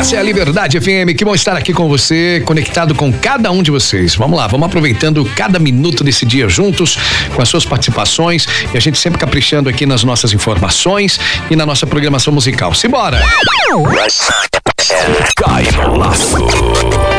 Essa é a Liberdade FM, que bom estar aqui com você, conectado com cada um de vocês. Vamos lá, vamos aproveitando cada minuto desse dia juntos, com as suas participações, e a gente sempre caprichando aqui nas nossas informações e na nossa programação musical. Simbora! Cai no laço.